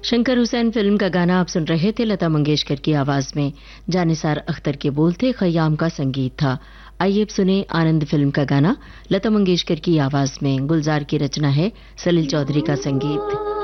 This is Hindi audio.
शंकर हुसैन फिल्म का गाना आप सुन रहे थे लता मंगेशकर की आवाज में। जानिसार अख्तर के बोल थे, खयाम का संगीत था। आइए अब सुने आनंद फिल्म का गाना लता मंगेशकर की आवाज में। गुलजार की रचना है, सलील चौधरी का संगीत।